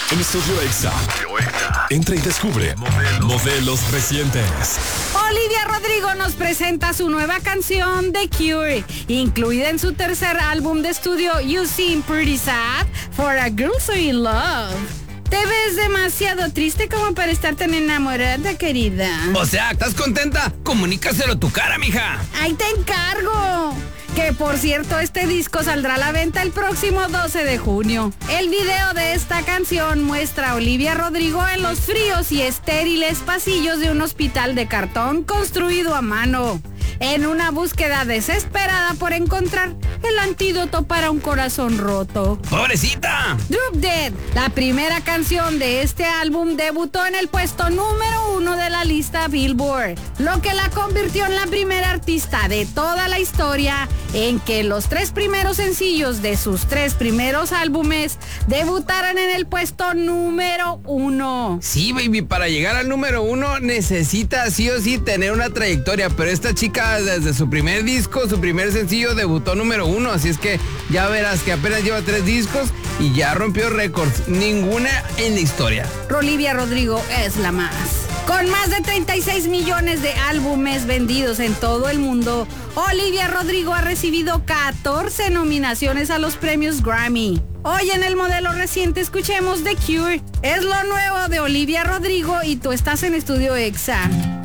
En Estudio Exa. Entra y descubre modelos recientes. Olivia Rodrigo nos presenta su nueva canción The Cure, incluida en su tercer álbum de estudio You Seem Pretty Sad for a Girl So In Love. Te ves demasiado triste como para estar tan enamorada, querida. O sea, ¿estás contenta? Comunícaselo a tu cara, mija. ¡Ahí te encargo! Que por cierto, este disco saldrá a la venta el próximo 12 de junio. El video de esta canción muestra a Olivia Rodrigo en los fríos y estériles pasillos de un hospital de cartón construido a mano, en una búsqueda desesperada por encontrar el antídoto para un corazón roto. ¡Pobrecita! Drop Dead, la primera canción de este álbum, debutó en el puesto número 1 de la lista Billboard, lo que la convirtió en la primera artista de toda la historia en que los 3 primeros sencillos de sus 3 primeros álbumes debutaran en el puesto número 1. Sí, baby, para llegar al número 1 necesita sí o sí tener una trayectoria, pero esta chica desde su primer disco, su primer sencillo, debutó número 1, así es que ya verás que apenas lleva 3 discos y ya rompió récords, ninguna en la historia. Olivia Rodrigo es la más. Con más de 36 millones de álbumes vendidos en todo el mundo, Olivia Rodrigo ha recibido 14 nominaciones a los premios Grammy. Hoy en el modelo reciente escuchemos The Cure. Es lo nuevo de Olivia Rodrigo y tú estás en Estudio Exa.